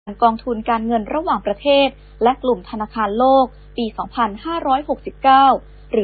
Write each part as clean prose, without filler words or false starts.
กองทุนการเงินระหว่างประเทศและกลุ่มธนาคารโลกปี 2569 หรือ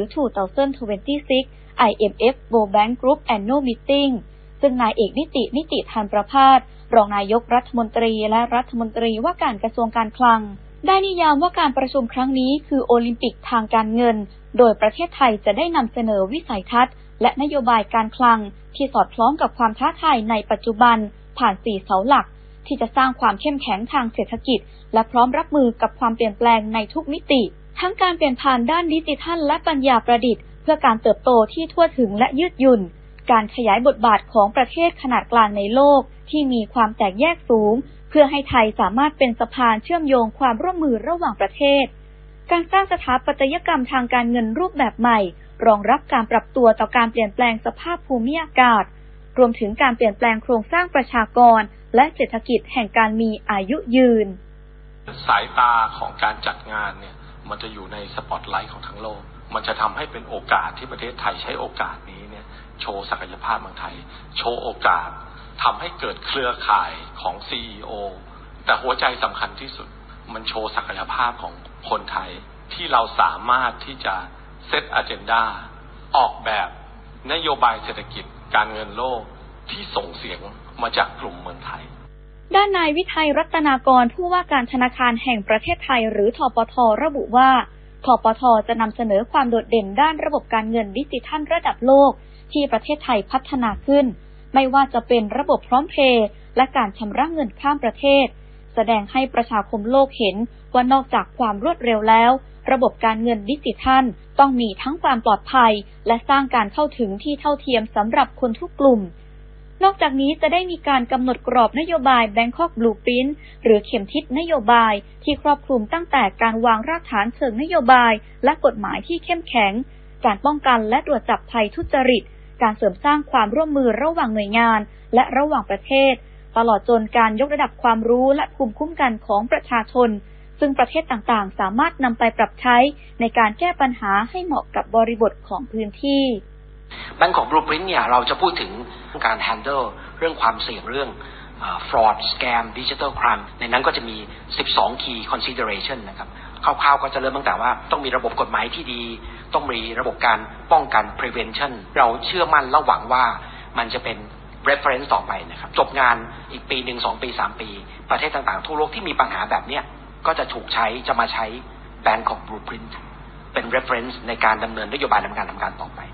2026 IMF World Bank Group Annual Meeting ซึ่งนายเอกนิติธานประภาสรองนายกรัฐมนตรีและรัฐมนตรีว่าการกระทรวงการคลังได้นิยามว่าการประชุมครั้งนี้คือโอลิมปิกทางการเงินโดยประเทศไทยจะได้นำเสนอวิสัยทัศน์และนโยบายการคลังที่สอดคล้องกับความท้าทายในปัจจุบันผ่าน4เสาหลักที่จะสร้างความเข้มแข็งทางเศรษฐกิจและพร้อมรับมือกับความเปลี่ยนแปลงในทุกมิติทั้งการเปลี่ยนผ่านด้านดิจิทัลและปัญญาประดิษฐ์เพื่อการเติบโตที่ทั่วถึงและยืดหยุ่นการขยายบทบาทของประเทศขนาดกลางในโลกที่มีความแตกแยกสูงเพื่อให้ไทยสามารถเป็นสะพานเชื่อมโยงความร่วมมือระหว่างประเทศการสร้างสถาปัตยกรรมทางการเงินรูปแบบใหม่รองรับการปรับตัวต่อการเปลี่ยนแปลงสภาพภูมิอากาศรวมถึงการเปลี่ยนแปลงโครงสร้างประชากรและเศรษฐกิจแห่งการมีอายุยืนสายตาของการจัดงานเนี่ยมันจะอยู่ในสปอตไลท์ของทั้งโลกมันจะทำให้เป็นโอกาสที่ประเทศไทยใช้โอกาสนี้เนี่ยโชว์ศักยภาพเมืองไทยโชว์โอกาสทำให้เกิดเครือข่ายของ CEO แต่หัวใจสำคัญที่สุดมันโชว์ศักยภาพของคนไทยที่เราสามารถที่จะเซตอเจนดาออกแบบนโยบายเศรษฐกิจการเงินโลกที่ส่งเสียงมาจากกลุ่มเมืองไทยด้านนายวิทัยรัตนากรผู้ว่าการธนาคารแห่งประเทศไทยหรือธปท.ระบุว่าธปท.จะนำเสนอความโดดเด่นด้านระบบการเงินดิจิทัลระดับโลกที่ประเทศไทยพัฒนาขึ้นไม่ว่าจะเป็นระบบพร้อมเพย์และการชำระเงินข้ามประเทศแสดงให้ประชาคมโลกเห็นว่านอกจากความรวดเร็วแล้วระบบการเงินดิจิทัลต้องมีทั้งความปลอดภัยและสร้างการเข้าถึงที่เท่าเทียมสำหรับคนทุกกลุ่มนอกจากนี้จะได้มีการกำหนดกรอบนโยบาย Bangkok Blueprint หรือเข็มทิศนโยบายที่ครอบคลุมตั้งแต่การวางรากฐานเชิงนโยบายและกฎหมายที่เข้มแข็งการป้องกันและตรวจจับภัยทุจริตการเสริมสร้างความร่วมมือระหว่างหน่วยงานและระหว่างประเทศตลอดจนการยกระดับความรู้และภูมิคุ้มกันของประชาชนซึ่งประเทศต่างๆสามารถนำไปปรับใช้ในการแก้ปัญหาให้เหมาะกับบริบทของพื้นที่ Bangkok Blueprint เนี่ยเราจะพูดถึงการ handle เรื่องความเสี่ยงเรื่องfraud scam digital crime ในนั้นก็จะมี12 key consideration นะครับคร่าวๆก็จะเริ่มตั้งแต่ว่าต้องมีระบบกฎหมายที่ดีต้องมีระบบการป้องกัน prevention เราเชื่อมั่นและหวังว่ามันจะเป็น reference ต่อไปนะครับจบงานอีกปี1 2 ปี 3 ปีประเทศต่างๆทั่วโลกที่มีปัญหาแบบเนี้ยก็จะถูกใช้จะมาใช้ Bangkok Blueprint เป็น reference ในการดำเนินนโยบายดำเนินการต่อไป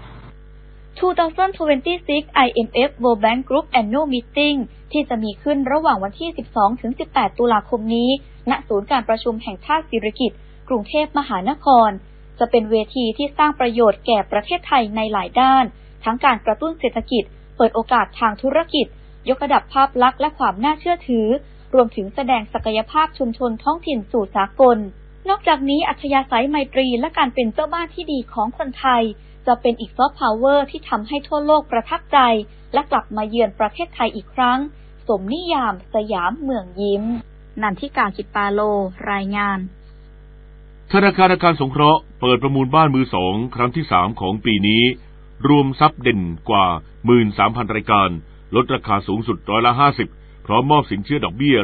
2026 IMF World Bank Group Annual Meeting ที่จะมีขึ้นระหว่างวันที่ 12-18 ตุลาคมนี้ณศูนย์การประชุมแห่งชาติสิริกิติ์กรุงเทพมหานครจะเป็นเวทีที่สร้างประโยชน์แก่ประเทศไทยในหลายด้านทั้งการกระตุ้นเศรษฐกิจเปิดโอกาสทางธุรกิจยกระดับภาพลักษณ์และความน่าเชื่อถือรวมถึงแสดงศักยภาพชุมชนท้องถิ่นสู่สากลนอกจากนี้อัธยาศัยไมตรีและการเป็นเจ้าบ้านที่ดีของคนไทยจะเป็นอีกซอฟต์พาวเวอร์ที่ทำให้ทั่วโลกประทับใจและกลับมาเยือนประเทศไทยอีกครั้งสมนิยามสยามเมืองยิ้มนันทิกา กิจปาโลรายงานธนาคารอาคารสงเคราะห์เปิดประมูลบ้านมือสองครั้งที่3ของปีนี้รวมทรัพย์เด่นกว่า 13,000 รายการลดราคาสูงสุด50%พร้อมมอบสินเชื่อดอกเบี้ย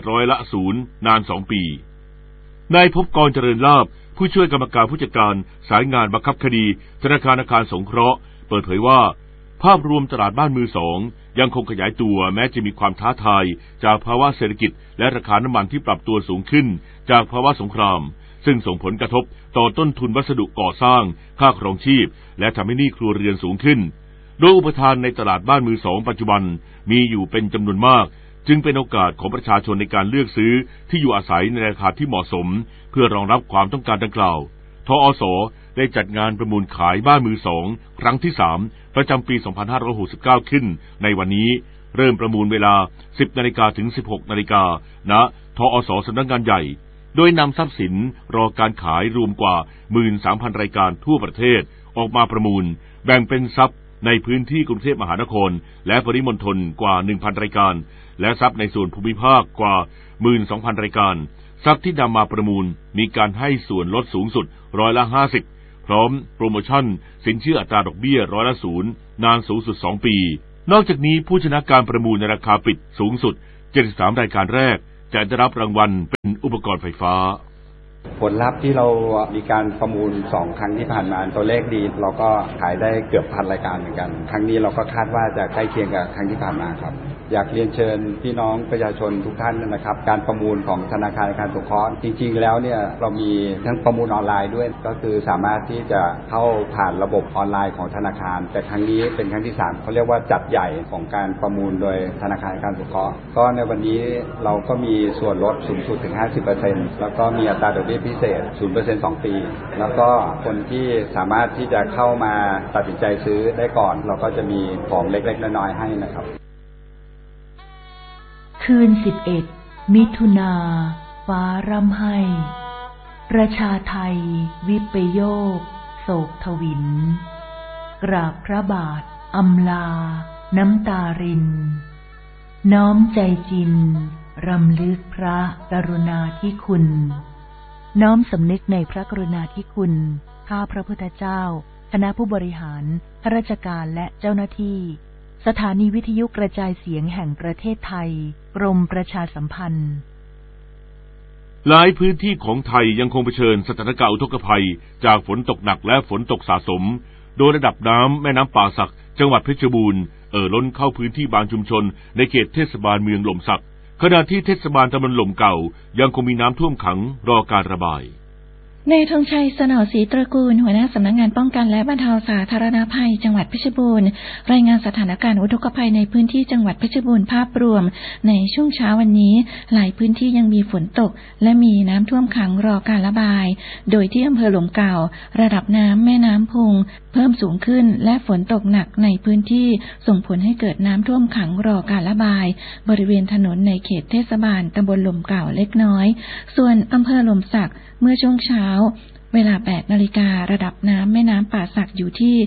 0%นาน2 ปีนายภพกรเจริญลาภผู้ช่วยกรรมการผู้จัดการสายงานบังคับคดีธนาคารอาคารสงเคราะห์เปิดเผยว่าภาพรวมตลาดบ้านมือสองยังคงขยายตัวแม้จะมีความท้าทายจากภาวะเศรษฐกิจและราคาน้ำมันที่ปรับตัวสูงขึ้นจากภาวะสงครามซึ่งส่งผลกระทบต่อต้นทุนวัสดุก่อสร้างค่าครองชีพและทำให้หนี้ครัวเรือนสูงขึ้นโดยอุปทานในตลาดบ้านมือสองปัจจุบันมีอยู่เป็นจำนวนมากจึงเป็นโอกาสของประชาชนในการเลือกซื้อที่อยู่อาศัยในราคาที่เหมาะสมเพื่อรองรับความต้องการดังกล่าวทอส.ได้จัดงานประมูลขายบ้านมือสองครั้งที่3ประจำปี 2569 ขึ้นในวันนี้เริ่มประมูลเวลา 10 นาฬิกาถึง 16 นาฬิกาณทอส.สำนักงานใหญ่โดยนำทรัพย์สินรอการขายรวมกว่า 13,000 รายการทั่วประเทศออกมาประมูลแบ่งเป็นทรัพย์ในพื้นที่กรุงเทพมหานครและปริมณฑลกว่า 1,000 รายการและทรัพย์ในส่วนภูมิภาคกว่า 12,000 รายการทรัพย์ที่นำมาประมูลมีการให้ส่วนลดสูงสุด50%พร้อมโปรโมชั่นสินเชื่ออัตราดอกเบี้ย0%นานสูงสุด2 ปีนอกจากนี้ผู้ชนะการประมูลในราคาปิดสูงสุด73 รายการแรกจะได้รับรางวัลเป็นอุปกรณ์ไฟฟ้าผลลัพธ์ที่เรามีการประมูล2ครั้งที่ผ่านมาตัวเลขดีเราก็ขายได้เกือบ1,000 รายการเหมือนกันครั้งนี้เราก็คาดว่าจะใกล้เคียงกับครั้งที่ผ่านมาครับอยากเรียนเชิญพี่น้องประชาชนทุกท่านนะครับการประมูลของธนาคารอาคารสงเคราะห์จริงๆแล้วเนี่ยเรามีทั้งประมูลออนไลน์ด้วยก็คือสามารถที่จะเข้าผ่านระบบออนไลน์ของธนาคารแต่ครั้งนี้เป็นครั้งที่3เขาเรียกว่าจัดใหญ่ของการประมูลโดยธนาคารอาคารสงเคราะห์ก็ในวันนี้เราก็มีส่วนลดสูงสุดถึง 50% แล้วก็มีอัตราดอกเบี้ยพิเศษ 0% 2 ปีแล้วก็คนที่สามารถที่จะเข้ามาตัดสินใจซื้อได้ก่อนเราก็จะมีของเล็กๆน้อยๆให้นะครับคืน11 มิถุนาฟ้าร่ำไห้ประชาไทยวิปโยคโศกทวินกราบพระบาทอำลาน้ำตารินน้อมใจจินรำลึกพระกรุณาธิคุณน้อมสำนึกในพระกรุณาธิคุณข้าพระพุทธเจ้าคณะผู้บริหารข้าราชการและเจ้าหน้าที่สถานีวิทยุกระจายเสียงแห่งประเทศไทยกรมประชาสัมพันธ์หลายพื้นที่ของไทยยังคงเผชิญสถานการณ์อุทกภัยจากฝนตกหนักและฝนตกสะสมโดยระดับน้ำแม่น้ำป่าสักจังหวัดเพชรบูรณ์ล้นเข้าพื้นที่บางชุมชนในเขตเทศบาลเมืองหล่มสักขณะที่เทศบาลตำบลหล่มเก่ายังคงมีน้ำท่วมขังรอการระบายนายธงชัยสนอศรีตระกูลหัวหน้าสำนักงานป้องกันและบรรเทาสาธารณภัยจังหวัดเพชรบูรณ์รายงานสถานการณ์อุทกภัยในพื้นที่จังหวัดเพชรบูรณ์ภาพรวมในช่วงเช้าวันนี้หลายพื้นที่ยังมีฝนตกและมีน้ำท่วมขังรอการระบายโดยที่อำเภอหลมเก่าระดับน้ำแม่น้ำพุงเพิ่มสูงขึ้นและฝนตกหนักในพื้นที่ส่งผลให้เกิดน้ำท่วมขังรอการระบายบริเวณถนนในเขตเทศบาลตำบลหล่มเก่าเล็กน้อยส่วนอำเภอหล่มสักเมื่อช่วงเช้าเวลา 8 นาฬิการะดับน้ำแม่น้ำป่าสักอยู่ที่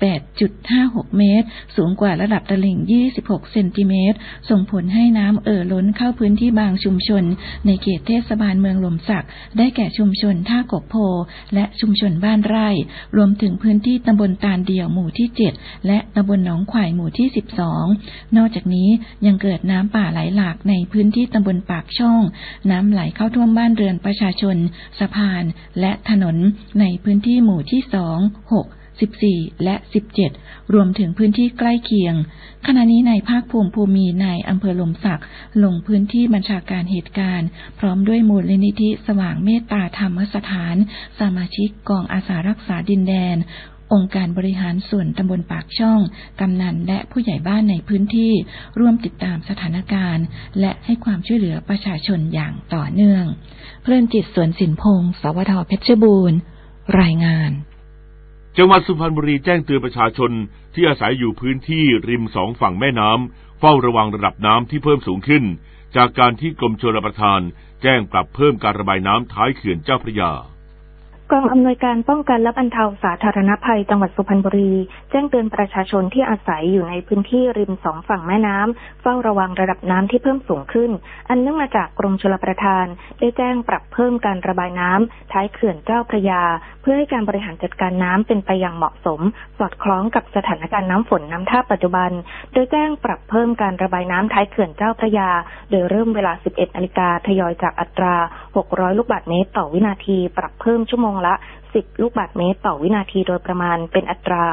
8.56 เมตรสูงกว่าระดับตลิ่ง26 เซนติเมตรส่งผลให้น้ำล้นเข้าพื้นที่บางชุมชนในเขตเทศบาลเมืองหล่มสักได้แก่ชุมชนท่ากกโพและชุมชนบ้านไร่รวมถึงพื้นที่ตำบลตาลเดี่ยวหมู่ที่ 7 และตำบลหนองขวายหมู่ที่ 12 นอกจากนี้ยังเกิดน้ำป่าไหลหลากในพื้นที่ตำบลปากช่องน้ำไหลเข้าท่วมบ้านเรือนประชาชนสะพานและถนนในพื้นที่หมู่ที่2 6 14 และ 17 รวมถึงพื้นที่ใกล้เคียงขณะนี้นายภาคภูมิภูมีนายอำเภอหล่มสักลงพื้นที่บัญชาการเหตุการณ์พร้อมด้วยมูลนิธิสว่างเมตตาธรรมสถานสมาชิกกองอาสารักษาดินแดนองค์การบริหารส่วนตำบลปากช่องกำนันและผู้ใหญ่บ้านในพื้นที่ร่วมติดตามสถานการณ์และให้ความช่วยเหลือประชาชนอย่างต่อเนื่องเพลินจิตสวนสินพงศ์สวทเพชรบูรณ์รายงานจังหวัดสุพรรณบุรีแจ้งเตือนประชาชนที่อาศัยอยู่พื้นที่ริม2 ฝั่งแม่น้ำเฝ้าระวังระดับน้ำที่เพิ่มสูงขึ้นจากการที่กรมชลประทานแจ้งปรับเพิ่มการระบายน้ำท้ายเขื่อนเจ้าพระยากองอำนวยการป้องกันและบรรเทาสาธารณภัยจังหวัดสุพรรณบุรีแจ้งเตือนประชาชนที่อาศัยอยู่ในพื้นที่ริม2 ฝั่งแม่น้ำเฝ้าระวังระดับน้ำที่เพิ่มสูงขึ้นอันเนื่องมาจากกรมชลประทานได้แจ้งปรับเพิ่มการระบายน้ำท้ายเขื่อนเจ้าพระยาเพื่อให้การบริหารจัดการน้ำเป็นไปอย่างเหมาะสมสอดคล้องกับสถานการณ์น้ำฝนน้ำท่าปัจจุบันโดยแจ้งปรับเพิ่มการระบายน้ำท้ายเขื่อนเจ้าพระยาโดยเริ่มเวลา 11 นาฬิกาทยอยจากอัตรา600 ลูกบาศก์เมตรต่อวินาทีปรับเพิ่มชั่วโมงละ10 ลูกบาศก์เมตรต่อวินาทีโดยประมาณเป็นอัตรา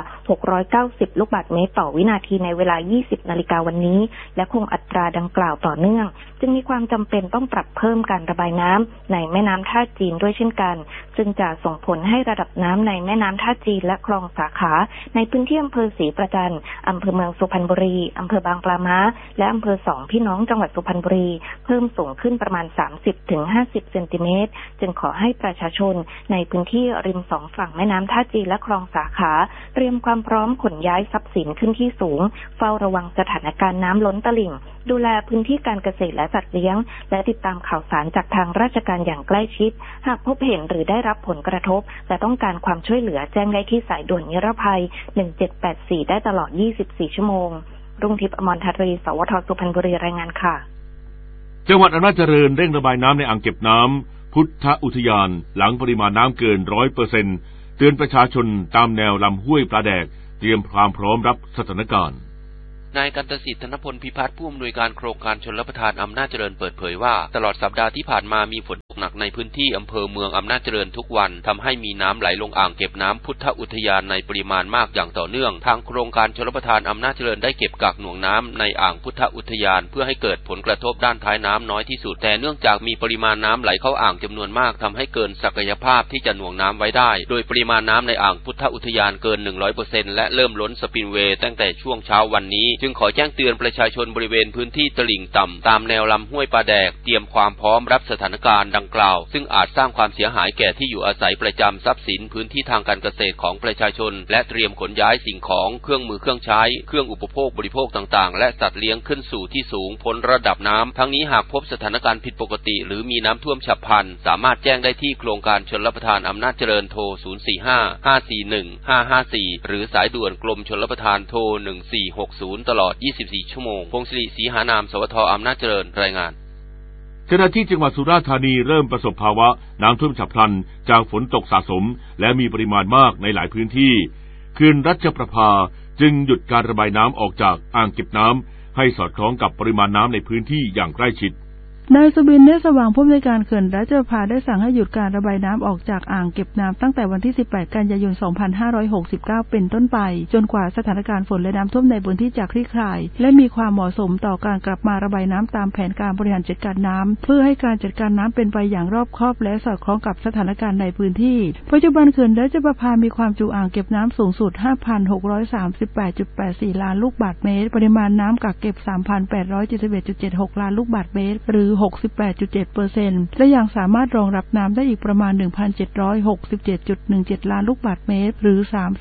690 ลูกบาศก์เมตรต่อวินาทีในเวลา 20 นาฬิกาวันนี้และคงอัตราดังกล่าวต่อเนื่องจึงมีความจำเป็นต้องปรับเพิ่มการระบายน้ำในแม่น้ำท่าจีนด้วยเช่นกันซึ่งจะส่งผลให้ระดับน้ำในแม่น้ำท่าจีนและคลองสาขาในพื้นที่อำเภอศรีประจันอำเภอเมืองสุพรรณบุรีอำเภอบางปลาม้าและอำเภอ2 พี่น้องจังหวัดสุพรรณบุรีเพิ่มสูงขึ้นประมาณ 30-50 เซนติเมตรจึงขอให้ประชาชนในพื้นที่ริม2 ฝั่งแม่น้ำท่าจีนและคลองสาขาเตรียมความพร้อมขนย้ายทรัพย์สินขึ้นที่สูงเฝ้าระวังสถานการณ์น้ำล้นตลิ่งดูแลพื้นที่การเกษตรและสัตว์เลี้ยงและติดตามข่าวสารจากทางราชการอย่างใกล้ชิดหากพบเห็นหรือได้รับผลกระทบและต้องการความช่วยเหลือแจ้งได้ที่สายด่วนนิรภัย1784ได้ตลอด24 ชั่วโมงรุ่งทิพย์อมรทัตรีสวทสุพรรณบุรีรายงานค่ะจังหวัดอำนาจเจริญเร่งระบายน้ำในอ่างเก็บน้ำพุทธอุทยานหลังปริมาณน้ำเกิน 100%เตือนประชาชนตามแนวลำห้วยปลาแดกเตรียมความพร้อมรับสถานการณ์นายกันตสิทธิ์ธนพลพิพัฒน์ผู้อำนวยการโครงการชลประทานอำนาจเจริญเปิดเผยว่าตลอดสัปดาห์ที่ผ่านมามีฝนตกหนักในพื้นที่อำเภอเมืองอำนาจเจริญทุกวันทำให้มีน้ำไหลลงอ่างเก็บน้ำพุทธอุทยานในปริมาณมากอย่างต่อเนื่องทางโครงการชลประทานอำนาจเจริญได้เก็บกักหน่วงน้ำในอ่างพุทธอุทยานเพื่อให้เกิดผลกระทบด้านท้ายน้ำน้อยที่สุดแต่เนื่องจากมีปริมาณน้ำไหลเข้าอ่างจำนวนมากทำให้เกินศักยภาพที่จะหน่วงน้ำไว้ได้โดยปริมาณน้ำในอ่างพุทธอุทยานเกิน 100% และเริ่มล้นสปิลเวย์ตั้งแต่ช่วงเช้าวันนี้จึงขอแจ้งเตือนประชาชนบริเวณพื้นที่ตลิ่งต่ำตามแนวลำห้วยปลาแดกเตรียมความพร้อมรับสถานการณ์ดังกล่าวซึ่งอาจสร้างความเสียหายแก่ที่อยู่อาศัยประจำทรัพย์สินพื้นที่ทางการเกษตรของประชาชนและเตรียมขนย้ายสิ่งของเครื่องมือเครื่องใช้เครื่องอุปโภคบริโภคต่างๆและสัตว์เลี้ยงขึ้นสู่ที่สูงพ้นระดับน้ำทั้งนี้หากพบสถานการณ์ผิดปกติหรือมีน้ำท่วมฉับพลันสามารถแจ้งได้ที่โครงการชลประทานอำนาจเจริญโทร 045-541-554 หรือสายด่วนกรมชลประทานโทร 1460 ตลอด 24 ชั่วโมงพงศิริศรีหานามสวท.อำนาจเจริญรายงานขณะที่จังหวัดสุราษฎร์ธานีเริ่มประสบภาวะน้ำท่วมฉับพลันจากฝนตกสะสมและมีปริมาณมากในหลายพื้นที่เขื่อนรัชประภาจึงหยุดการระบายน้ำออกจากอ่างเก็บน้ำให้สอดคล้องกับปริมาณน้ำในพื้นที่อย่างใกล้ชิดนายสุบินเนสว่างผู้อำนวยการเขื่อนรัชประภาได้สั่งให้หยุดการระบายน้ำออกจากอ่างเก็บน้ำตั้งแต่วันที่ 18 กันยายน 2569 เป็นต้นไปจนกว่าสถานการณ์ฝนและน้ำท่วมในพื้นที่จะคลี่คลายและมีความเหมาะสมต่อการกลับมาระบายน้ำตามแผนการบริหารจัดการน้ำเพื่อให้การจัดการน้ำเป็นไปอย่างรอบคอบและสอดคล้องกับสถานการณ์ในพื้นที่ปัจจุบันเขื่อนรัชประภามีความจุอ่างเก็บน้ำสูงสุด 5,638.84 ล้านลูกบาศก์เมตรปริมาณน้ำกักเก็บ 3,871.76 ล้านลูกบาศก์เมตรหรือ 68.7% และยังสามารถรองรับน้ำได้อีกประมาณ 1,767.17 ล้านลูกบาศก์เมตรหรือ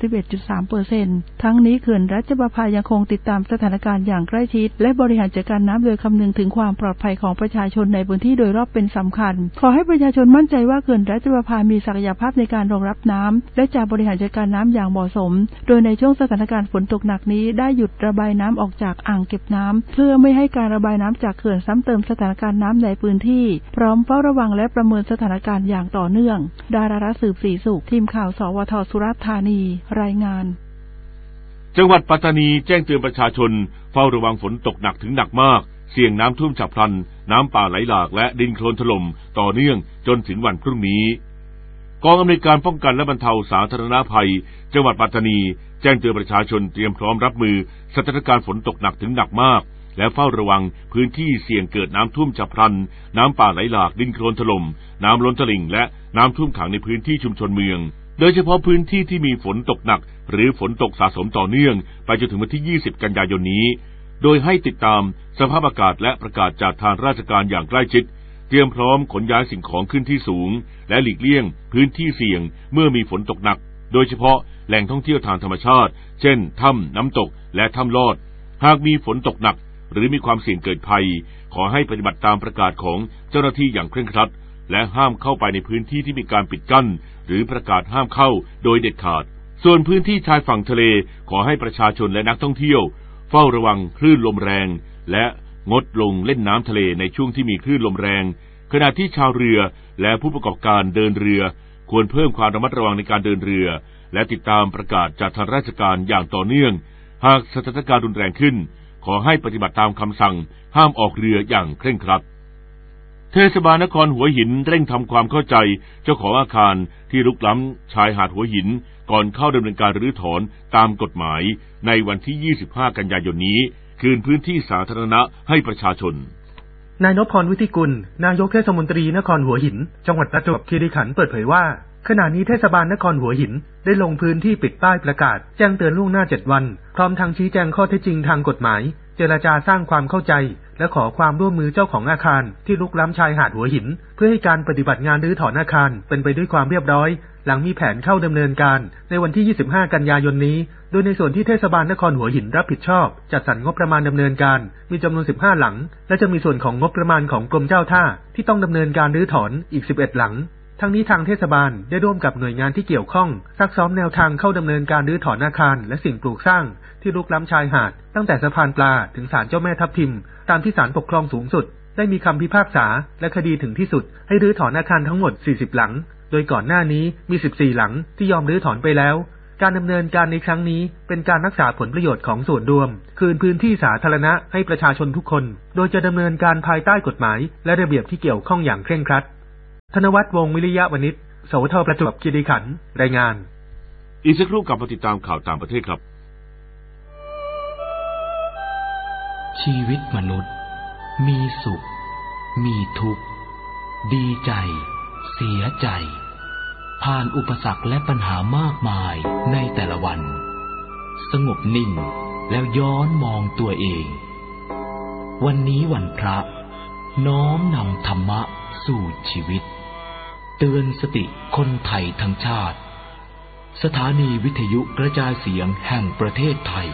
31.3% ทั้งนี้เขื่อนรัชประภายังคงติดตามสถานการณ์อย่างใกล้ชิดและบริหารจัดการน้ำโดยคำนึงถึงความปลอดภัยของประชาชนในพื้นที่โดยรอบเป็นสำคัญขอให้ประชาชนมั่นใจว่าเขื่อนรัชประภามีศักยภาพในการรองรับน้ำและจะบริหารจัดการน้ำอย่างเหมาะสมโดยในช่วงสถานการณ์ฝนตกหนักนี้ได้หยุดระบายน้ำออกจากอ่างเก็บน้ำเพื่อไม่ให้การระบายน้ำจากเขื่อนซ้ำเติมสถานการณ์น้ำในพื้นที่พร้อมเฝ้าระวังและประเมินสถานการณ์อย่างต่อเนื่องดารารัตน์สืบศรีสุขทีมข่าวสวท.สุราษฎร์ธานีรายงานจังหวัดปัตตานีแจ้งเตือนประชาชนเฝ้าระวังฝนตกหนักถึงหนักมากเสี่ยงน้ำท่วมฉับพลันน้ำป่าไหลหลากและดินโคลนถล่มต่อเนื่องจนถึงวันพรุ่งนี้กองอำนวยการป้องกันและบรรเทาสาธารณภัยจังหวัดปัตตานีแจ้งเตือนประชาชนเตรียมพร้อมรับมือสถานการณ์ฝนตกหนักถึงหนักมากและเฝ้าระวังพื้นที่เสี่ยงเกิดน้ำท่วมฉับพลันน้ำป่าไหลหลากดินโคลนถล่มน้ำล้นตลิ่งและน้ำท่วมขังในพื้นที่ชุมชนเมืองโดยเฉพาะพื้นที่ที่มีฝนตกหนักหรือฝนตกสะสมต่อเนื่องไปจนถึงวันที่ 20 กันยายนนี้โดยให้ติดตามสภาพอากาศและประกาศจากทางราชการอย่างใกล้ชิดเตรียมพร้อมขนย้ายสิ่งของขึ้นที่สูงและหลีกเลี่ยงพื้นที่เสี่ยงเมื่อมีฝนตกหนักโดยเฉพาะแหล่งท่องเที่ยวทางธรรมชาติเช่นถ้ำน้ำตกและถ้ำลอดหากมีฝนตกหนักหรือมีความเสี่ยงเกิดภัยขอให้ปฏิบัติตามประกาศของเจ้าหน้าที่อย่างเคร่งครัดและห้ามเข้าไปในพื้นที่ที่มีการปิดกั้นหรือประกาศห้ามเข้าโดยเด็ดขาดส่วนพื้นที่ชายฝั่งทะเลขอให้ประชาชนและนักท่องเที่ยวเฝ้าระวังคลื่นลมแรงและงดลงเล่นน้ำทะเลในช่วงที่มีคลื่นลมแรงขณะที่ชาวเรือและผู้ประกอบการเดินเรือควรเพิ่มความระมัดระวังในการเดินเรือและติดตามประกาศจากทางราชการอย่างต่อเนื่องหากสถานการณ์รุนแรงขึ้นขอให้ปฏิบัติตามคำสั่งห้ามออกเรืออย่างเคร่งครัดเทศบาลนครหัวหินเร่งทำความเข้าใจเจ้าของอาคารที่รุกล้ำชายหาดหัวหินก่อนเข้าดำเนินการรื้อถอนตามกฎหมายในวันที่ 25 กันยายนนี้คืนพื้นที่สาธารณะให้ประชาชนนายนพพร วิทิกุลนายกเทศมนตรีนครหัวหินจังหวัดประจวบคีรีขันธ์เปิดเผยว่าขณะนี้เทศบาลนครหัวหินได้ลงพื้นที่ปิดป้ายประกาศแจ้งเตือนล่วงหน้า7 วันพร้อมทั้งชี้แจงข้อเท็จจริงทางกฎหมายเจรจาสร้างความเข้าใจและขอความร่วมมือเจ้าของอาคารที่รุกล้ำชายหาดหัวหินเพื่อให้การปฏิบัติงานรื้อถอนอาคารเป็นไปด้วยความเรียบร้อยหลังมีแผนเข้าดำเนินการในวันที่ 25 กันยายนนี้โดยในส่วนที่เทศบาลนครหัวหินรับผิดชอบจัดสรรงบประมาณดำเนินการมีจำนวน15 หลังและจะมีส่วนของงบประมาณของกรมเจ้าท่าที่ต้องดำเนินการรื้อถอนอีก11 หลังทั้งนี้ทางเทศบาลได้ร่วมกับหน่วยงานที่เกี่ยวข้องซักซ้อมแนวทางเข้าดำเนินการรื้อถอนอาคารและสิ่งปลูกสร้างที่รุกล้ำชายหาดตั้งแต่สะพานปลาถึงศาลเจ้าแม่ทับทิมตามที่ศาลปกครองสูงสุดได้มีคำพิพากษาและคดีถึงที่สุดให้รื้อถอนอาคารทั้งหมด40 หลังโดยก่อนหน้านี้มี14 หลังที่ยอมรื้อถอนไปแล้วการดำเนินการในครั้งนี้เป็นการรักษาผลประโยชน์ของส่วนรวมคืนพื้นที่สาธารณะให้ประชาชนทุกคนโดยจะดำเนินการภายใต้กฎหมายและระเบียบที่เกี่ยวข้องอย่างเคร่งครัดธนวัฒน์ วงศ์วิริยะวณิช สวท ประจวบคีรีขันธ์รายงานอีกสักครู่กลับมาติดตามข่าวต่างประเทศครับชีวิตมนุษย์มีสุขมีทุกข์ดีใจเสียใจผ่านอุปสรรคและปัญหามากมายในแต่ละวันสงบนิ่งแล้วย้อนมองตัวเองวันนี้วันพระน้อมนำธรรมะสู่ชีวิตเตือนสติคนไทยทั้งชาติสถานีวิทยุกระจายเสียงแห่งประเทศไทย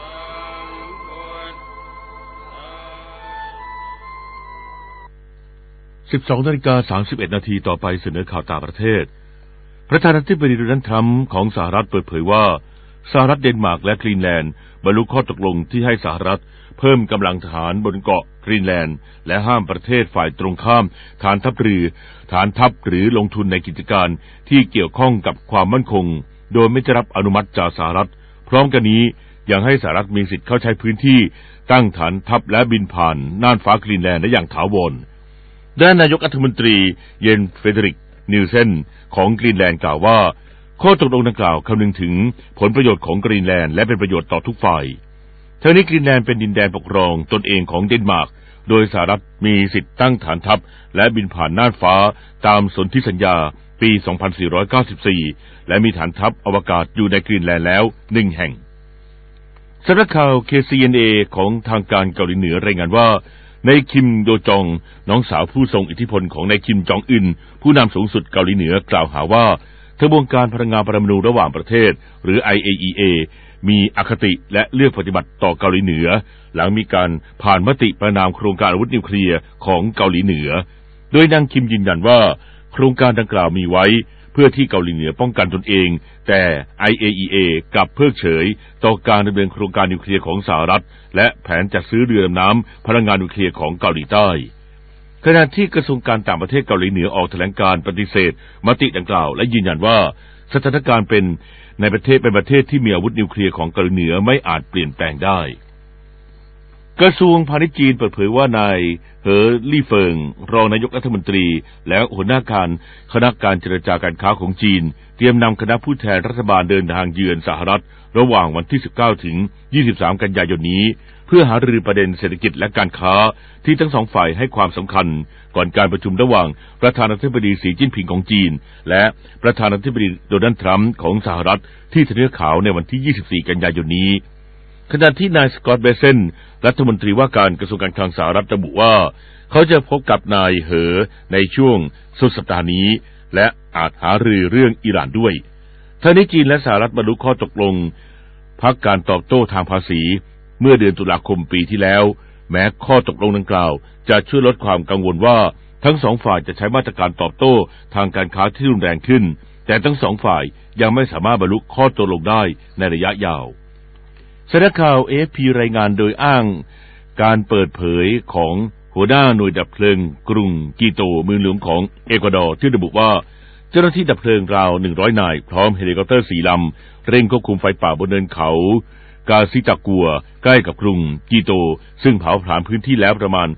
12:31 นาทีต่อไปเสนอข่าวต่างประเทศประธานาธิบดีโดนัลด์ทรัมป์ของสหรัฐเปิดเผยว่าสหรัฐเดนมาร์กและกรีนแลนด์บรรลุข้อตกลงที่ให้สหรัฐเพิ่มกำลังทหารบนเกาะกรีนแลนด์และห้ามประเทศฝ่ายตรงข้ามฐานทัพเรือฐานทัพหรือลงทุนในกิจการที่เกี่ยวข้องกับความมั่นคงโดยไม่ได้รับอนุมัติจากสหรัฐพร้อมกันนี้ยังให้สหรัฐมีสิทธิ์เข้าใช้พื้นที่ตั้งฐานทัพและบินผ่านน่านฟ้ากรีนแลนด์ได้อย่างถาวรด้านนายกรัฐมนตรีเยนเฟเดริกนิลเซนของกรีนแลนด์กล่าวว่าข้อตกลงดังกล่าวคำนึงถึงผลประโยชน์ของกรีนแลนด์และเป็นประโยชน์ต่อทุกฝ่ายทั้งนี้กรีนแลนด์เป็นดินแดนปกครองตนเองของเดนมาร์กโดยสหรัฐมีสิทธิ์ตั้งฐานทัพและบินผ่านน่านฟ้าตามสนธิสัญญาปี 2494 และมีฐานทัพอวกาศอยู่ในกรีนแลนด์แล้ว1แห่งสำนักข่าว KCNA ของทางการเกาหลีเหนือรายงานว่านายคิมโดจองน้องสาวผู้ทรงอิทธิพลของนายคิมจองอึนผู้นำสูงสุดเกาหลีเหนือกล่าวหาว่ากระบวนการพลังงานปรมาณูระหว่างประเทศหรือ IAEA มีอคติและเลือกปฏิบัติต่อเกาหลีเหนือหลังมีการผ่านมติประนามโครงการอาวุธนิวเคลียร์ของเกาหลีเหนือโดยนางคิมยืนยันว่าโครงการดังกล่าวมีไว้เพื่อที่เกาหลีเหนือป้องกันตนเองแต่ IAEA กลับเพิกเฉยต่อการดำเนินโครงการนิวเคลียร์ของสหรัฐและแผนจัดซื้อเรือดำน้ำพลังงานนิวเคลียร์ของเกาหลีใต้ขณะที่กระทรวงการต่างประเทศเกาหลีเหนือออกแถลงการปฏิเสธมติดังกล่าวและยืนยันว่าสถานการณ์เป็นประเทศที่มีอาวุธนิวเคลียร์ของเกาหลีเหนือไม่อาจเปลี่ยนแปลงได้กระทรวงพาณิชย์จีนเปิดเผยว่านายเหอลี่เฟิงรองนายกรัฐมนตรีและหัวหน้าคณะการเจรจาการค้าของจีนเตรียมนำคณะผู้แทนรัฐบาลเดินทางเยือนสหรัฐระหว่างวันที่19ถึง23กันยายนนี้เพื่อหารือประเด็นเศรษฐกิจและการค้าที่ทั้งสองฝ่ายให้ความสำคัญก่อนการประชุมระหว่างประธานาธิบดีสีจิ้นผิงของจีนและประธานาธิบดีโดนัลด์ทรัมป์ของสหรัฐที่ทำเนียบขาวในวันที่24กันยายนนี้ขณะที่นายสกอตต์เบเซนรัฐมนตรีว่าการกระทรวงการคลังสหรัฐระบุว่าเขาจะพบกับนายเหอในช่วงสุดสัปดาห์นี้และอาจหารือเรื่องอิหร่านด้วยทั้งนี้จีนและสหรัฐบรรลุข้อตกลงพักการตอบโต้ทางภาษีเมื่อเดือนตุลาคมปีที่แล้วแม้ข้อตกลงดังกล่าวจะช่วยลดความกังวลว่าทั้งสองฝ่ายจะใช้มาตรการตอบโต้ทางการค้าที่รุนแรงขึ้นแต่ทั้งสองฝ่ายยังไม่สามารถบรรลุข้อตกลงได้ในระยะยาวสำนักข่าว AFP รายงานโดยอ้างการเปิดเผยของหัวหน้าหน่วยดับเพลิงกรุงกีโตเมืองหลวงของเอกวาดอร์ที่ระบุว่าเจ้าหน้าที่ดับเพลิงราว100นายพร้อมเฮลิคอปเตอร์4ลำเร่งควบคุมไฟป่าบนเนินเขากาซิตากัวใกล้กับกรุงกีโตซึ่งเผาผลาญพื้นที่แล้วประมาณ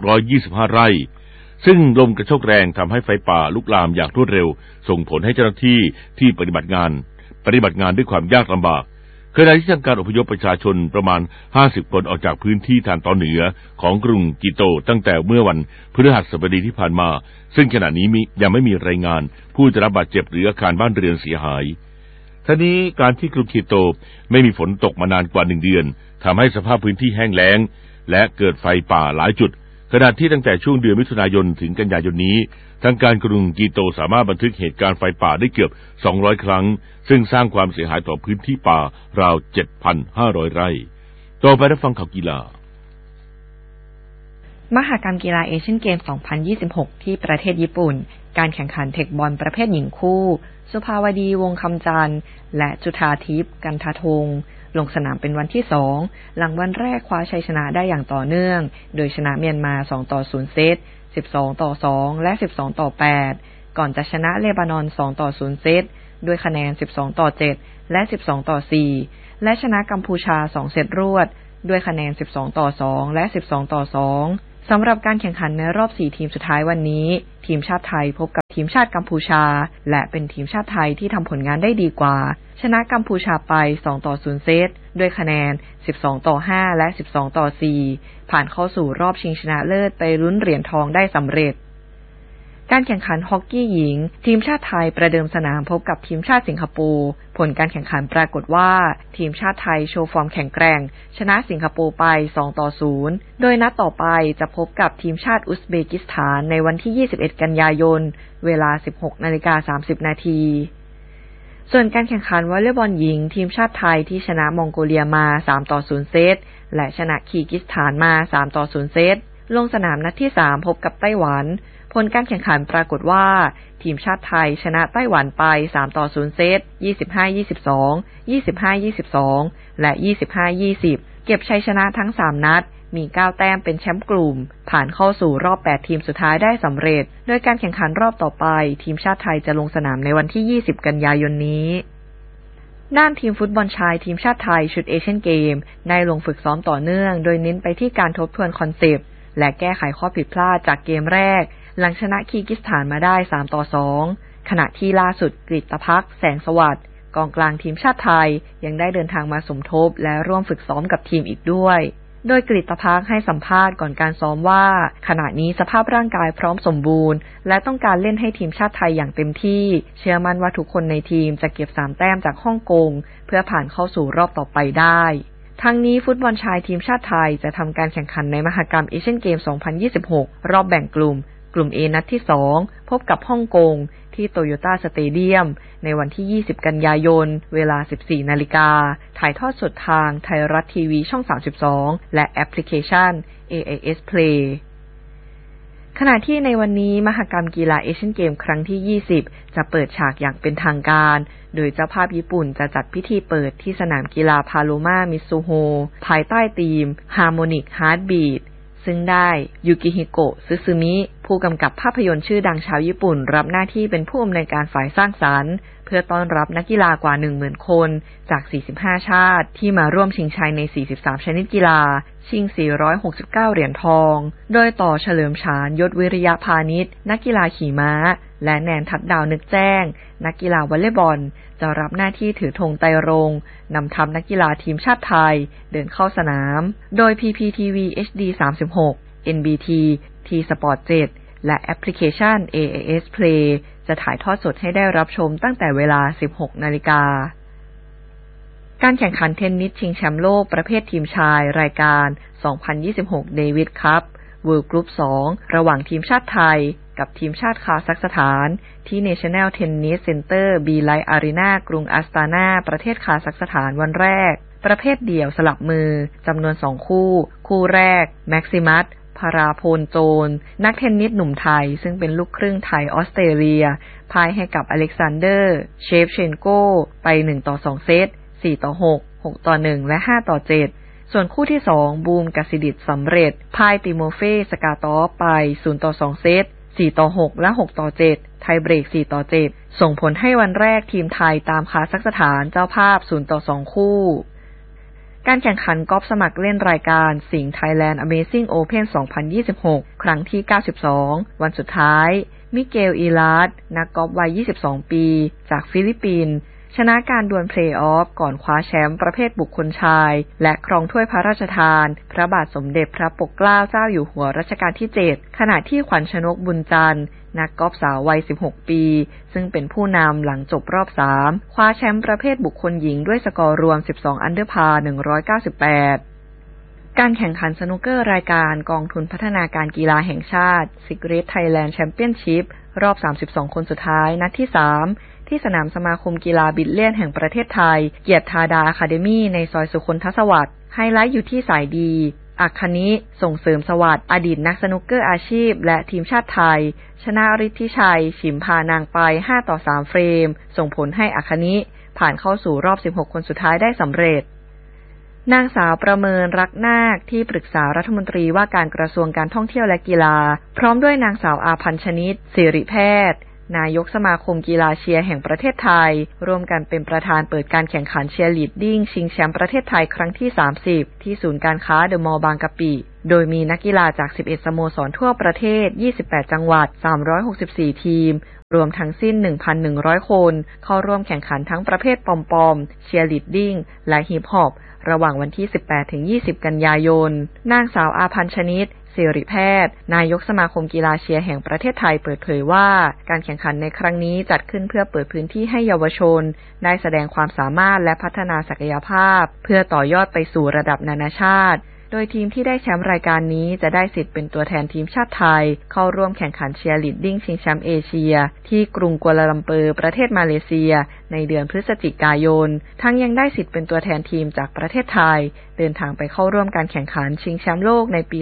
625ไร่ซึ่งลมกระโชกแรงทำให้ไฟป่าลุกลามอย่างรวดเร็วส่งผลให้เจ้าหน้าที่ที่ปฏิบัติงานด้วยความยากลำบากขณะที่ทางการอพยพประชาชนประมาณ50คนออกจากพื้นที่ทางตอนเหนือของกรุงกิโตตั้งแต่เมื่อวันพฤหัสบดีที่ผ่านมาซึ่งขณะนี้ยังไม่มีรายงานผู้ได้รับบาดเจ็บหรืออาคารบ้านเรือนเสียหายทั้งนี้การที่กรุงกิโตไม่มีฝนตกมานานกว่า1 เดือนทำให้สภาพพื้นที่แห้งแล้งและเกิดไฟป่าหลายจุดขณะที่ตั้งแต่ช่วงเดือนมิถุนายนถึงกันยายนนี้ทางการกรุงกิโตสามารถบันทึกเหตุการณ์ไฟป่าได้เกือบ200ครั้งซึ่งสร้างความเสียหายต่อพื้นที่ป่าราว 7,500 ไร่ต่อไปรับฟังข่าวกีฬามหกรรมกีฬาเอเชียนเกม 2026 ที่ประเทศญี่ปุ่นการแข่งขันเทคบอลประเภทหญิงคู่สุภาวดีวงคำจันทร์และจุฑาทิพย์กันทธงลงสนามเป็นวันที่2หลังวันแรกคว้าชัยชนะได้อย่างต่อเนื่องโดยชนะเมียนมา2-0 เซต 12-2 และ 12-8 ก่อนจะชนะเลบานอน2-0 เซตด้วยคะแนน12-7และ12-4และชนะกัมพูชา2เซตรวดด้วยคะแนน12-2และ12-2สำหรับการแข่งขันในรอบ4ทีมสุดท้ายวันนี้ทีมชาติไทยพบกับทีมชาติกัมพูชาและเป็นทีมชาติไทยที่ทำผลงานได้ดีกว่าชนะกัมพูชาไป2-0เซตด้วยคะแนน12-5และ12-4ผ่านเข้าสู่รอบชิงชนะเลิศไปลุ้นเหรียญทองได้สำเร็จการแข่งขันฮอกกี้หญิงทีมชาติไทยประเดิมสนามพบกับทีมชาติสิงคโปร์ผลการแข่งขันปรากฏว่าทีมชาติไทยโชว์ฟอร์มแข็งแกร่งชนะสิงคโปร์ไป2-0โดยนัดต่อไปจะพบกับทีมชาติอุซเบกิสถานในวันที่21กันยายนเวลา 16:30 น.ส่วนการแข่งขันวอลเลย์บอลหญิงทีมชาติไทยที่ชนะมองโกเลียมา3-0เซตและชนะคีร์กิสถานมา3-0เซตลงสนามนัดที่3พบกับไต้หวันผลการแข่งขันปรากฏว่าทีมชาติไทยชนะไต้หวันไป3-0เซต 25-22 25-22 และ 25-20 เก็บชัยชนะทั้ง3นัดมี9แต้มเป็นแชมป์กลุ่มผ่านเข้าสู่รอบ8ทีมสุดท้ายได้สำเร็จโดยการแข่งขันรอบต่อไปทีมชาติไทยจะลงสนามในวันที่20กันยายนนี้ด้านทีมฟุตบอลชายทีมชาติไทยชุดเอเชียนเกมได้ลงฝึกซ้อมต่อเนื่องโดยเน้นไปที่การทบทวนคอนเซปต์และแก้ไขข้อผิดพลาดจากเกมแรกหลังชนะคีร์กิสถานมาได้3-2ขณะที่ล่าสุดกฤตภักดิ์แสงสวัสดิ์กองกลางทีมชาติไทยยังได้เดินทางมาสมทบและร่วมฝึกซ้อมกับทีมอีกด้วยโดยกฤตภักดิ์ให้สัมภาษณ์ก่อนการซ้อมว่าขณะนี้สภาพร่างกายพร้อมสมบูรณ์และต้องการเล่นให้ทีมชาติไทยอย่างเต็มที่เชื่อมั่นว่าทุกคนในทีมจะเก็บ3แต้มจากฮ่องกงเพื่อผ่านเข้าสู่รอบต่อไปได้ทั้งนี้ฟุตบอลชายทีมชาติไทยจะทำการแข่งขันในมหกรรมเอเชียนเกม 2026 รอบแบ่งกลุ่มA นัดที่2พบกับฮ่องกงที่โตโยต้าสเตเดียมในวันที่20กันยายนเวลา 14 นาฬิกาถ่ายทอดสดทางไทยรัฐทีวีช่อง32และแอปพลิเคชัน AIS Play ขณะที่ในวันนี้มหกรรมกีฬาเอเชียนเกมครั้งที่20จะเปิดฉากอย่างเป็นทางการโดยเจ้าภาพญี่ปุ่นจะจัดพิธีเปิดที่สนามกีฬาพาโลมามิซูโฮภายใต้ธีม Harmonic Heartbeatซึ่งได้ยูกิฮิโกะซึซึมิผู้กำกับภาพยนตร์ชื่อดังชาวญี่ปุ่นรับหน้าที่เป็นผู้อำนวยการฝ่ายสร้างสรรค์เพื่อต้อนรับนักกีฬากว่า 10,000 คนจาก 45 ชาติที่มาร่วมชิงชัยใน 43 ชนิดกีฬาชิง 469 เหรียญทองโดยต่อเฉลิมฉานยศวิริยะพานิชนักกีฬาขี่ม้าและแนนทัดดาวนึกแจ้งนักกีฬาวอลเลย์บอลจะรับหน้าที่ถือธงไตรรงค์นำทัพนักกีฬาทีมชาติไทยเดินเข้าสนามโดย PPTV HD 36 NBT T-Sport 7 และแอปพลิเคชัน AIS Play จะถ่ายทอดสดให้ได้รับชมตั้งแต่เวลา 16 นาฬิกาการแข่งขันเทนนิสชิงแชมป์โลกประเภททีมชายรายการ 2026 เดวิดคัพ World Group 2 ระหว่างทีมชาติไทยกับทีมชาติคาซัคสถานที่ National Tennis Center B-Light Arena กรุงอัสตานาประเทศคาซัคสถานวันแรกประเภทเดี่ยวสลับมือจำนวน2คู่แรกแม็กซิมัสพาราโพลโจนนักเทนนิสหนุ่มไทยซึ่งเป็นลูกครึ่งไทยออสเตรเลียพ่ายให้กับอเล็กซานเดอร์เชฟเชนโกไป1-2เซต4-6 6-1และ5-7ส่วนคู่ที่2บูมกสิดิษฐ์สำเร็จพ่ายติโมเฟสกาตอฟไป0-2เซต4-6และ6-7ไทยเบรก4-7ส่งผลให้วันแรกทีมไทยตามคาซัคสถานเจ้าภาพ0-2คู่การแข่งขันกอล์ฟสมัครเล่นรายการสิงห์ Thailand Amazing Open 2026 ครั้งที่92วันสุดท้ายมิเกลอีลาร์ดนักกอล์ฟวัย22ปีจากฟิลิปปินส์ชนะการดวลเพลย์ออฟก่อนคว้าแชมป์ประเภทบุคคลชายและครองถ้วยพระราชทานพระบาทสมเด็จพระปกเกล้าเจ้าอยู่หัวรัชกาลที่7ขณะที่ขวัญชนกบุญจันทร์นักกอล์ฟสาววัย16ปีซึ่งเป็นผู้นำหลังจบรอบ3คว้าแชมป์ประเภทบุคคลหญิงด้วยสกอร์รวม12อันเดอร์พาร์198การแข่งขันสนุกเกอร์รายการกองทุนพัฒนาการกีฬาแห่งชาติ Secret Thailand Championship รอบ32คนสุดท้ายนัดที่3ที่สนามสมาคมกีฬาบิลเลียนแห่งประเทศไทยเกียรติธาดาอะคาเดมี่ในซอยสุคนทศวรรษไฮไลท์อยู่ที่สายดีอัคคณิส่งเสริมสวัสดิ์อดีตนักสนุกเกอร์อาชีพและทีมชาติไทยชนะฤทธิชัยฉิมพานางไป5-3เฟรมส่งผลให้อัคคณิผ่านเข้าสู่รอบ16คนสุดท้ายได้สำเร็จนางสาวประเมินรักนาคที่ปรึกษารัฐมนตรีว่าการกระทรวงการท่องเที่ยวและกีฬาพร้อมด้วยนางสาวอาพันชนิดสิริแพทย์นายกสมาคมกีฬาเชียร์แห่งประเทศไทยร่วมกันเป็นประธานเปิดการแข่งขันเชียร์ลีดดิ้งชิงแชมป์ประเทศไทยครั้งที่ 30 ที่ศูนย์การค้าเดอะมอลล์บางกะปิโดยมีนักกีฬาจาก 11 สโมสรทั่วประเทศ 28 จังหวัด 364 ทีมรวมทั้งสิ้น 1,100 คนเข้าร่วมแข่งขันทั้งประเภทปอมๆเชียร์ลีดดิ้งและฮิปฮอประหว่างวันที่ 18-20 กันยายนนางสาวอาพันธ์ชนิดศิริแพทย์นายกสมาคมกีฬาเชียร์แห่งประเทศไทยเปิดเผยว่าการแข่งขันในครั้งนี้จัดขึ้นเพื่อเปิดพื้นที่ให้เยาวชนได้แสดงความสามารถและพัฒนาศักยภาพเพื่อต่อยอดไปสู่ระดับนานาชาติโดยทีมที่ได้แชมป์รายการนี้จะได้สิทธิ์เป็นตัวแทนทีมชาติไทยเข้าร่วมแข่งขันเชียร์ลีดดิ้งชิงแชมป์เอเชียที่กรุงกัวลาลัมเปอร์ประเทศมาเลเซียในเดือนพฤศจิกายนทั้งยังได้สิทธิ์เป็นตัวแทนทีมจากประเทศไทยเดินทางไปเข้าร่วมการแข่งขันชิงแชมป์โลกในปี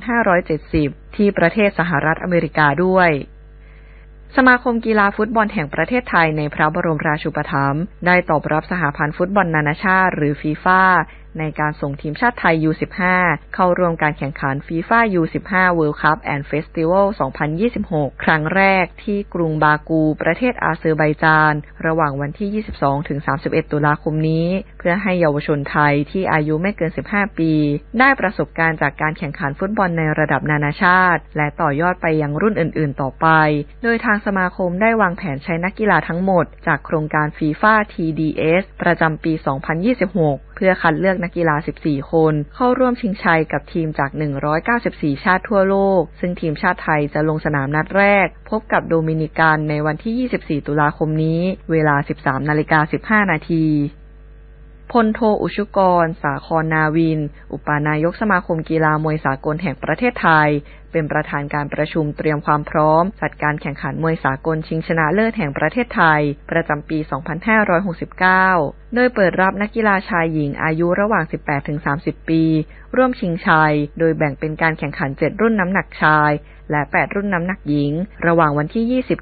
2570 ที่ประเทศสหรัฐอเมริกาด้วยสมาคมกีฬาฟุตบอลแห่งประเทศไทยในพระบรมราชูปถัมภ์ได้ตอบรับสหพันธ์ฟุตบอลนานาชาติหรือฟีฟ่าในการส่งทีมชาติไทย U15 เข้าร่วมการแข่งขัน FIFA U15 World Cup and Festival 2026 ครั้งแรกที่กรุงบากูประเทศอาเซอร์ไบจานระหว่างวันที่ 22-31 ตุลาคมนี้เพื่อให้เยาวชนไทยที่อายุไม่เกิน 15 ปีได้ประสบการณ์จากการแข่งขันฟุตบอลในระดับนานาชาติและต่อยอดไปยังรุ่นอื่นๆต่อไปโดยทางสมาคมได้วางแผนใช้นักกีฬาทั้งหมดจากโครงการ FIFA TDS ประจำปี 2026 เพื่อคัดเลือกนักกีฬา 14 คนเข้าร่วมชิงชัยกับทีมจาก 194 ชาติทั่วโลกซึ่งทีมชาติไทยจะลงสนามนัดแรกพบกับโดมินิกันในวันที่ 24 ตุลาคมนี้เวลา 13:15 น.พลโทอุชุกร สาครนาวินอุปนายกสมาคมกีฬามวยสากลแห่งประเทศไทยเป็นประธานการประชุมเตรียมความพร้อมจัดการแข่งขันมวยสากลชิงชนะเลิศแห่งประเทศไทยประจำปี 2569 โดยเปิดรับนักกีฬาชายหญิงอายุระหว่าง 18-30 ปีร่วมชิงชัยโดยแบ่งเป็นการแข่งขัน 7 รุ่นน้ำหนักชายและ 8 รุ่นน้ำหนักหญิงระหว่างวันที่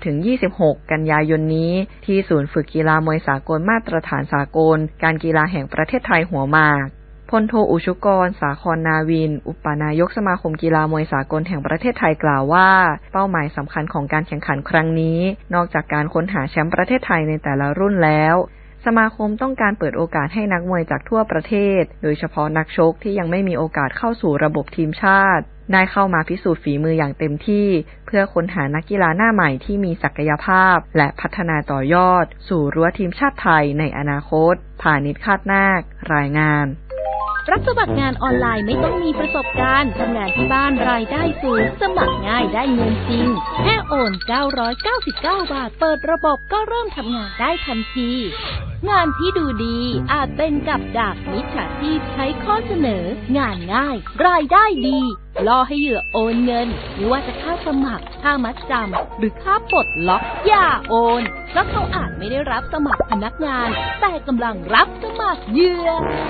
20-26 กันยายนนี้ที่ศูนย์ฝึกกีฬามวยสากลมาตรฐานสากลการกีฬาแห่งประเทศไทยหัวหมากพลโทอุชุกร สาครนาวินอุปนายกสมาคมกีฬามวยสากลแห่งประเทศไทยกล่าวว่าเป้าหมายสำคัญของการแข่งขันครั้งนี้นอกจากการค้นหาแชมป์ประเทศไทยในแต่ละรุ่นแล้วสมาคมต้องการเปิดโอกาสให้นักมวยจากทั่วประเทศโดยเฉพาะนักชกที่ยังไม่มีโอกาสเข้าสู่ระบบทีมชาติได้เข้ามาพิสูจน์ฝีมืออย่างเต็มที่เพื่อค้นหานักกีฬาหน้าใหม่ที่มีศักยภาพและพัฒนาต่อยอดสู่รั้วทีมชาติไทยในอนาคตพานิช คาดนาครายงานรับสมัครงานออนไลน์ไม่ต้องมีประสบการณ์ทำงานที่บ้านรายได้สูงสมัครง่ายได้เงินจริงแค่โอน999 บาทเปิดระบบก็เริ่มทำงานได้ทันทีงานที่ดูดีอาจเป็นกับดักมิจฉาชีพใช้ข้อเสนองานง่ายรายได้ดีล่อให้เหยื่อโอนเงินไม่ว่าจะค่าสมัครค่ามัดจำหรือค่าปลดล็อกอย่าโอนเพราะเขาอาจไม่ได้รับสมัครพนักงานแต่กำลังรับสมัครเหยื่อ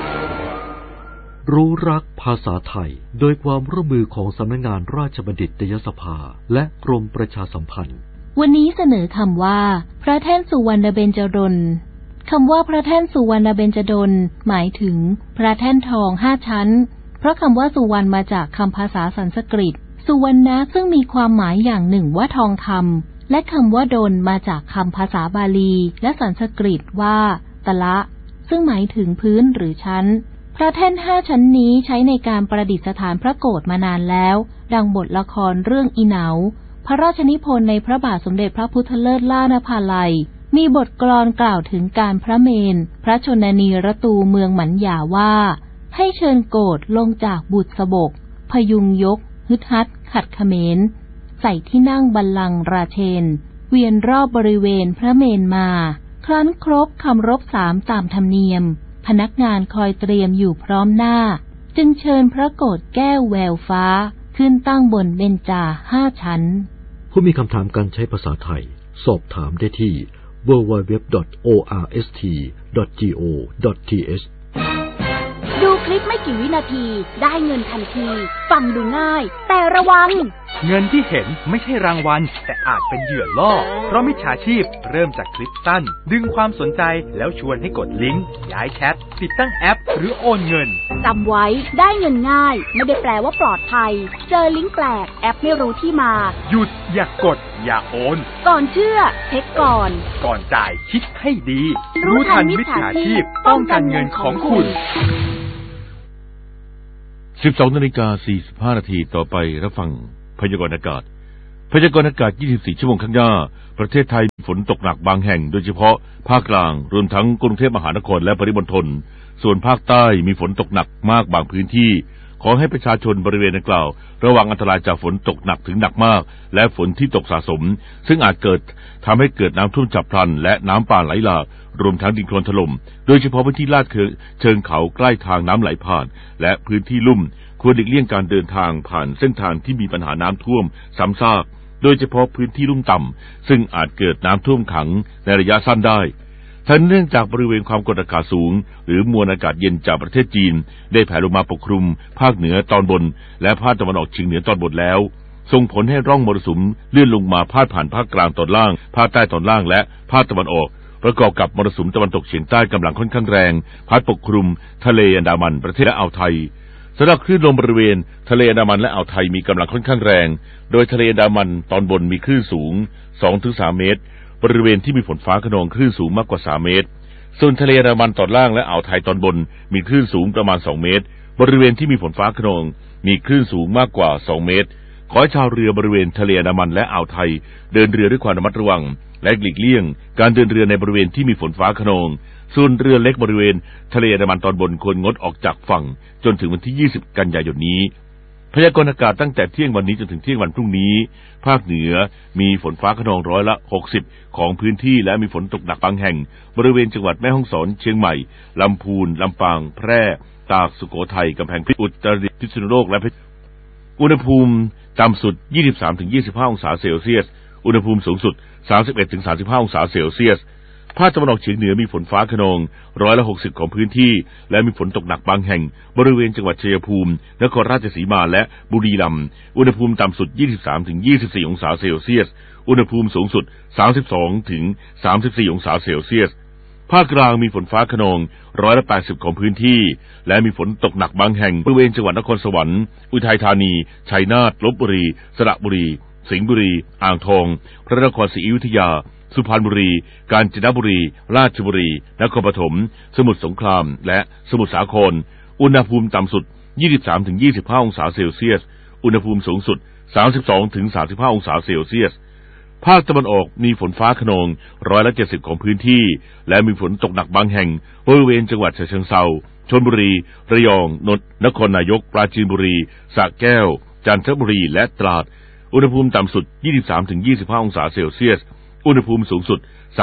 รู้รักภาษาไทยโดยความร่วมมือของสำนักงานราชบัณฑิตยสภาและกรมประชาสัมพันธ์วันนี้เสนอคำว่าพระแท่นสุวรรณเบญจดลคำว่าพระแท่นสุวรรณเบญจดลหมายถึงพระแท่นทอง5 ชั้นเพราะคำว่าสุวรรณมาจากคำภาษาสันสกฤตสุวรรณะซึ่งมีความหมายอย่างหนึ่งว่าทองคำและคำว่าดลมาจากคำภาษาบาลีและสันสกฤตว่าตะละซึ่งหมายถึงพื้นหรือชั้นพระแท่น5 ชั้นนี้ใช้ในการประดิษฐานพระโกฐมานานแล้วดังบทละครเรื่องอีเหนาพระราชนิพนธ์ในพระบาทสมเด็จพระพุทธเลิศล่านภาลัยมีบทกลอนกล่าวถึงการพระเมรุพระชนนีรตูเมืองหมันหยาว่าให้เชิญโกฐลงจากบุษบกพยุงยกฮึดฮัดขัดเขมรใส่ที่นั่งบัลลังก์ราเชนเวียนรอบบริเวณพระเมรุมาครั้นครบคำรบ3ตามธรรมเนียมพนักงานคอยเตรียมอยู่พร้อมหน้าจึงเชิญพระโกฐแก้วแววฟ้าขึ้นตั้งบนเบญจา5 ชั้นผู้มีคำถามการใช้ภาษาไทยสอบถามได้ที่ www.orst.go.th ดูคลิปไม่กี่วินาทีได้เงินทันทีฟังดูง่ายแต่ระวังเงินที่เห็นไม่ใช่รางวัลแต่อาจเป็นเหยื่อล่อเพราะมิจฉาชีพเริ่มจากคลิปสั้นดึงความสนใจแล้วชวนให้กดลิงก์ย้ายแชทติดตั้งแอปหรือโอนเงินจำไว้ได้เงินง่ายไม่ได้แปลว่าปลอดภัยเจอลิงก์แปลกแอปไม่รู้ที่มาหยุดอย่ากดอย่าโอนก่อนเชื่อเช็คก่อนจ่ายคิดให้ดีรู้ทันมิจฉาชีพป้องกันเงินของคุณ 12:45 น.ต่อไปรับฟังพยากรณ์อากาศพยากรณ์อากาศ24ชั่วโมงข้างหน้าประเทศไทยมีฝนตกหนักบางแห่งโดยเฉพาะภาคกลางรวมทั้งกรุงเทพมหานครและปริมณฑลส่วนภาคใต้มีฝนตกหนักมากบางพื้นที่ขอให้ประชาชนบริเวณดังกล่าวระวังอันตรายจากฝนตกหนักถึงหนักมากและฝนที่ตกสะสมซึ่งอาจทำให้เกิดน้ำท่วมฉับพลันและน้ำป่าไหลหลากรวมทั้งดินโคลนถล่มโดยเฉพาะพื้นที่ลาดเชิงเขาใกล้ทางน้ำไหลผ่านและพื้นที่ลุ่มควรหลีกเลี่ยงการเดินทางผ่านเส้นทางที่มีปัญหาน้ำท่วมซ้ำซากโดยเฉพาะพื้นที่ลุ่มต่ำซึ่งอาจเกิดน้ำท่วมขังในระยะสั้นได้ทั้งเนื่องจากบริเวณความกดอากาศสูงหรือมวลอากาศเย็นจากประเทศจีนได้แผ่ลงมาปกคลุมภาคเหนือตอนบนและภาคตะวันออกเฉียงเหนือตอนบนแล้วส่งผลให้ร่องมรสุมเลื่อนลงมาพาดผ่านภาคกลางตอนล่างภาคใต้ตอนล่างและภาคตะวันออกประกอบกับมรสุมตะวันตกเฉียงใต้กำลังค่อนข้างแรงพัดปกคลุมทะเลอันดามันประเทศและอ่าวไทยสำหรับคลื่นลมบริเวณทะเลอันดามันและอ่าวไทยมีกำลังค่อนข้างแรงโดยทะเลอันดามันตอนบนมีคลื่นสูง 2-3 เมตรบริเวณที่มีฝนฟ้าคะนองคลื่นสูงมากกว่า3 เมตรส่วนทะเลอันดามันตอนล่างและอ่าวไทยตอนบนมีคลื่นสูงประมาณ2 เมตรบริเวณที่มีฝนฟ้าคะนองมีคลื่นสูงมากกว่า2 เมตรขอให้ชาวเรือบริเวณทะเลอันดามันและอ่าวไทยเดินเรือด้วยความระมัดระวังและหลีกเลี่ยงการเดินเรือในบริเวณที่มีฝนฟ้าคะนองส่วนเรือเล็กบริเวณทะเลอันดามันตอนบนควรงดออกจากฝั่งจนถึงวันที่20 กันยายนนี้พยากรณ์อากาศตั้งแต่เที่ยงวันนี้จนถึงเที่ยงวันพรุ่งนี้ภาคเหนือมีฝนฟ้าคะนอง60%ของพื้นที่และมีฝนตกหนักบางแห่งบริเวณจังหวัดแม่ฮ่องสอนเชียงใหม่ลำพูนลำปางแพร่ตากสุโขทัยกำแพงเพชรอุตรดิตถ์พิษณุโลกและอุณหภูมิต่ำสุด 23-25 องศาเซลเซียสอุณหภูมิสูงสุด 31-35 องศาเซลเซียสภาคตะวันออกเฉียงเหนือมีฝนฟ้าคะนอง60%ของพื้นที่และมีฝนตกหนักบางแห่งบริเวณจังหวัดชัยภูมินครราชสีมาและบุรีรัมย์อุณหภูมิต่ำสุด 23-24 องศาเซลเซียสอุณหภูมิสูงสุด 32-34 องศาเซลเซียสภาคกลางมีฝนฟ้าคะนอง80%ของพื้นที่และมีฝนตกหนักบางแห่งบริเวณจังหวัดนครสวรรค์อุทัยธานีชัยนาทลพบุรีสระบุรีสิงห์บุรีอ่างทองพระนครศรีอยุธยาสุพรรณบุรีกาญจนบุรีราชบุรีนครปฐมสมุทรสงครามและสมุทรสาครอุณหภูมิต่ำสุด 23-25 องศาเซลเซียสอุณหภูมิสูงสุด 32-35 องศาเซลเซียสภาคตะวันออกมีฝนฟ้าคะนอง70%ของพื้นที่และมีฝนตกหนักบางแห่งบริเวณจังหวัดฉะเชิงเทราชลบุรีระยองนครนายกปราจีนบุรีสระแก้วจันทบุรีและตราดอุณหภูมิต่ำสุด 23-25 องศาเซลเซียสอุณหภูมิสูงสุด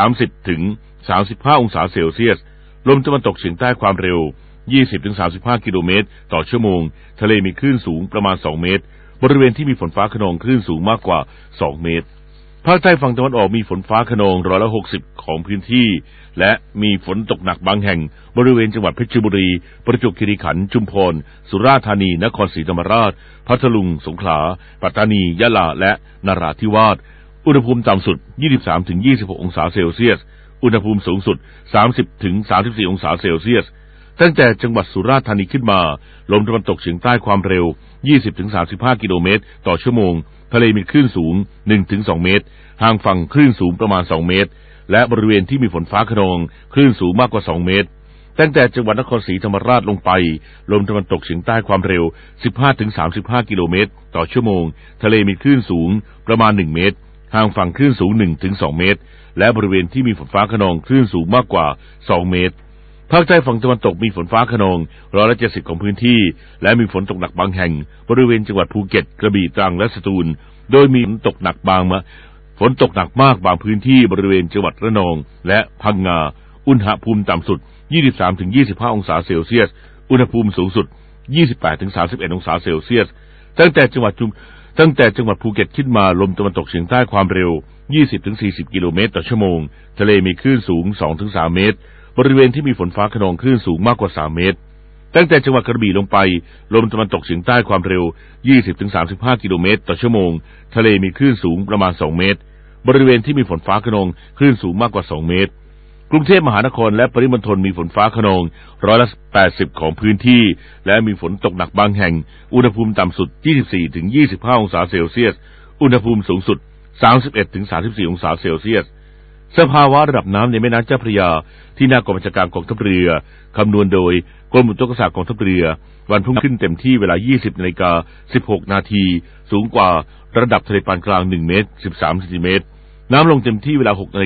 30-35 องศาเซลเซียสลมตะวันตกเฉียงใต้ความเร็ว 20-35 กิโลเมตรต่อชั่วโมงทะเลมีคลื่นสูงประมาณ2 เมตรบริเวณที่มีฝนฟ้าคะนองคลื่นสูงมากกว่า2 เมตรภาคใต้ฝั่งตะวันออกมีฝนฟ้าคะนอง60%ของพื้นที่และมีฝนตกหนักบางแห่งบริเวณจังหวัดเพชรบุรีประจวบคีรีขันธ์ชุมพรสุราษฎร์ธานีนครศรีธรรมราชพัทลุงสงขลาปัตตานียะลาและนราธิวาสอุณหภูมิต่ำสุด 23-26 องศาเซลเซียสอุณหภูมิสูงสุด 30-34 องศาเซลเซียสตั้งแต่จังหวัดสุราษฎร์ธานีขึ้นมาลมตะวันตกเฉียงใต้ความเร็ว 20-35 กิโลเมตรต่อชั่วโมงทะเลมีคลื่นสูง 1-2 เมตรห่างฝั่งคลื่นสูงประมาณ2 เมตรและบริเวณที่มีฝนฟ้าคะนองคลื่นสูงมากกว่า2 เมตรตั้งแต่จังหวัดนครศรีธรรมราชลงไปลมตะวันตกเฉียงใต้ความเร็ว 15-35 กิโลเมตรต่อชั่วโมงทะเลมีคลื่นสูงประมาณ1 เมตรห่างฝั่งคลื่นสูง 1-2 เมตรและบริเวณที่มีฝนฟ้าคะนองคลื่นสูงมากกว่า2 เมตรภาคใต้ฝั่งตะวันตกมีฝนฟ้าคะนอง70%ของพื้นที่และมีฝนตกหนักบางแห่งบริเวณจังหวัดภูเก็ตกระบี่ตรังและสตูลโดยมีฝนตกหนักมากบางพื้นที่บริเวณจังหวัดระนองและพังงาอุณหภูมิต่ำสุด 23-25 องศาเซลเซียสอุณหภูมิสูงสุด 28-31 องศาเซลเซียสตั้งแต่จังหวัดภูเก็ตขึ้นมาลมตะวันตกเฉียงใต้ความเร็ว 20-40 กิโลเมตรต่อชั่วโมงทะเลมีคลื่นสูง 2-3 เมตรบริเวณที่มีฝนฟ้าคะนองคลื่นสูงมากกว่า3 เมตรตั้งแต่จังหวัดกระบี่ลงไปลมตะวันตกเฉียงใต้ความเร็ว 20-35 กิโลเมตรต่อชั่วโมงทะเลมีคลื่นสูงประมาณ2 เมตรบริเวณที่มีฝนฟ้าคะนองคลื่นสูงมากกว่า2 เมตรกรุงเทพมหานครและปริมณฑลมีฝนฟ้าคะนอง80%ของพื้นที่และมีฝนตกหนักบางแห่งอุณหภูมิต่ำสุด 24-25 องศาเซลเซียสอุณหภูมิสูงสุด 31-34 องศาเซลเซียสสภาวะระดับน้ำในแม่น้ำเจ้าพระยาที่หน้ากองบัญชาการกองทัพเรือคำนวณโดยกรมอุตุนิยมวิทยากองทัพเรือวันพรุ่งนี้ขึ้นเต็มที่เวลา 20:16 น.สูงกว่าระดับทะเลปานกลาง1 เมตร 13 เซนติเมตรน้ำลงเต็มที่เวลา 6 น.